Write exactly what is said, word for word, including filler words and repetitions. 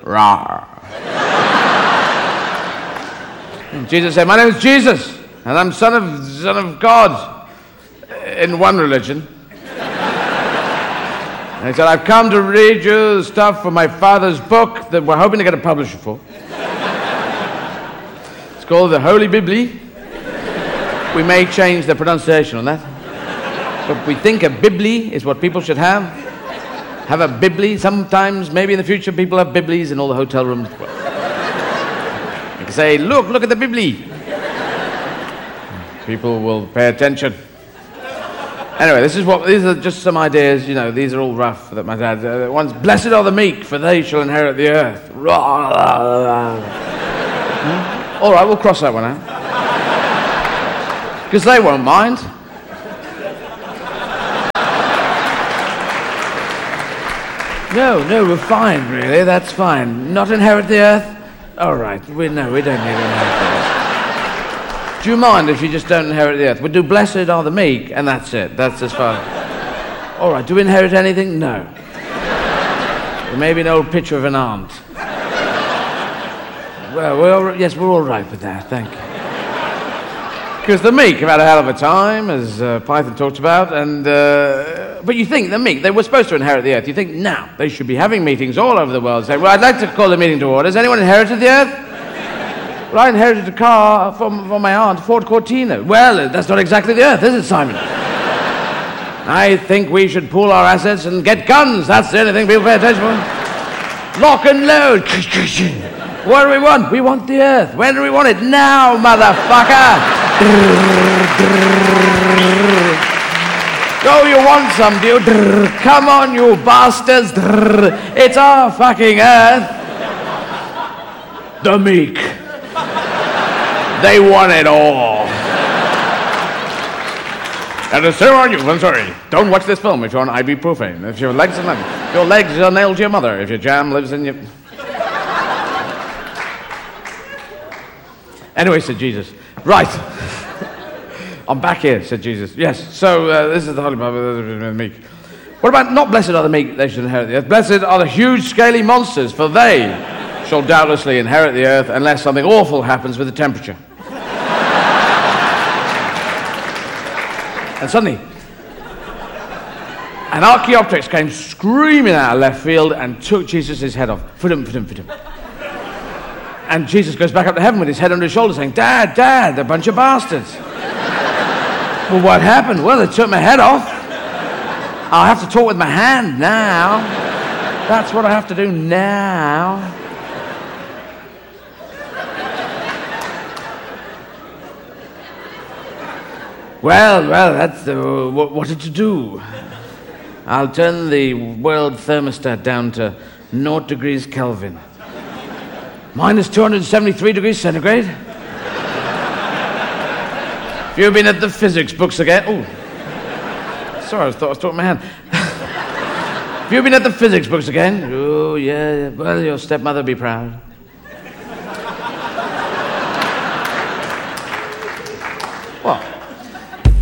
Rawr. Jesus said, my name is Jesus, and I'm son of, son of God in one religion. And he said, I've come to read you stuff from my father's book that we're hoping to get a publisher for. It's called the Holy Bible. We may change the pronunciation on that. But we think a Bible is what people should have. Have a Bible. Sometimes, maybe in the future, people have Biblies in all the hotel rooms. You can say, look, look at the Bible. People will pay attention. Anyway, this is what, these are just some ideas, you know, these are all rough that my dad, uh, one's, blessed are the meek, for they shall inherit the earth. hmm? All right, we'll cross that one out. Because they won't mind. No, no, we're fine, really, that's fine. Not inherit the earth? All right, we, no, we don't need to inherit the earth. Do you mind if you just don't inherit the earth? We'll do blessed are the meek, and that's it. That's as far. All right, do we inherit anything? No. Maybe an old picture of an aunt. Well, we're all, yes, we're all right with that, thank you. Because the meek have had a hell of a time, as uh, Python talked about, and uh, but you think the meek, they were supposed to inherit the earth. You think now they should be having meetings all over the world, saying, well, I'd like to call the meeting to order. Has anyone inherited the earth? Well, I inherited a car from, from my aunt, Ford Cortina. Well, that's not exactly the earth, is it, Simon? I think we should pool our assets and get guns. That's the only thing people pay attention to. Lock and load. What do we want? We want the earth. When do we want it? Now, motherfucker. Oh, you want some, do you? Come on, you bastards. It's our fucking earth. The meek. They want it all. And it's so on you. I'm sorry. Don't watch this film if you're on ibuprofen. If your legs are if your legs are nailed to your mother. If your jam lives in your. Anyway, said Jesus. Right. I'm back here, said Jesus. Yes. So uh, this is the Holy Bible, the meek. What about not blessed are the meek? They should inherit the earth. Blessed are the huge, scaly monsters, for they shall doubtlessly inherit the earth unless something awful happens with the temperature. And suddenly, an Archaeopteryx came screaming out of left field and took Jesus' head off. Fudum, fudum, fudum. And Jesus goes back up to heaven with his head on his shoulder saying, Dad, Dad, they're a bunch of bastards. Well, what happened? Well, they took my head off. I'll have to talk with my hand now. That's what I have to do now. Well, well, that's uh, what, what did you do? I'll turn the world thermostat down to zero degrees Kelvin. Minus two hundred seventy-three degrees centigrade. Have you been at the physics books again? Oh, sorry, I thought I was talking my hand. Have you been at the physics books again? Oh, yeah, well, your stepmother be proud.